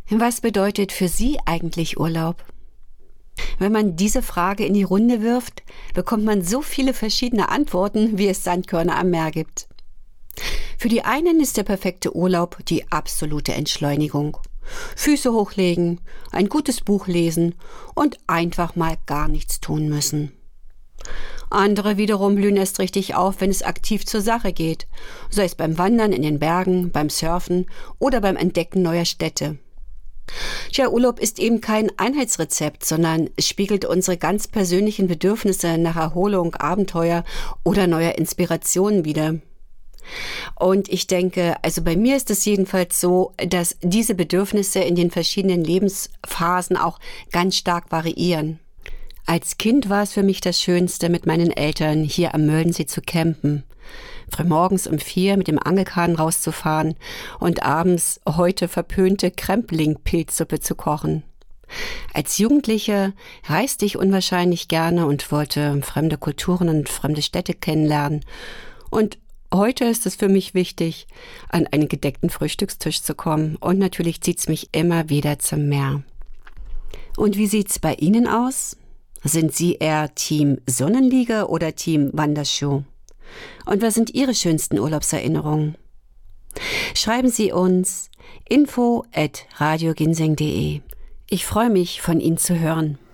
Was bedeutet für Sie eigentlich Urlaub? Wenn man diese Frage in die Runde wirft, bekommt man so viele verschiedene Antworten, wie es Sandkörner am Meer gibt. Für die einen ist der perfekte Urlaub die absolute Entschleunigung. Füße hochlegen, ein gutes Buch lesen und einfach mal gar nichts tun müssen. Andere wiederum blühen erst richtig auf, wenn es aktiv zur Sache geht, sei es beim Wandern in den Bergen, beim Surfen oder beim Entdecken neuer Städte. Tja, Urlaub ist eben kein Einheitsrezept, sondern es spiegelt unsere ganz persönlichen Bedürfnisse nach Erholung, Abenteuer oder neuer Inspirationen wider. Und ich denke, also bei mir ist es jedenfalls so, dass diese Bedürfnisse in den verschiedenen Lebensphasen auch ganz stark variieren. Als Kind war es für mich das Schönste, mit meinen Eltern hier am Möllensee zu campen. Frühmorgens um 4 mit dem Angelkahn rauszufahren und abends heute verpönte Krempling-Pilzsuppe zu kochen. Als Jugendliche reiste ich unwahrscheinlich gerne und wollte fremde Kulturen und fremde Städte kennenlernen. Und heute ist es für mich wichtig, an einen gedeckten Frühstückstisch zu kommen. Und natürlich zieht's mich immer wieder zum Meer. Und wie sieht's bei Ihnen aus? Sind Sie eher Team Sonnenliege oder Team Wanderschuh? Und was sind Ihre schönsten Urlaubserinnerungen? Schreiben Sie uns info@radioginseng.de. Ich freue mich, von Ihnen zu hören.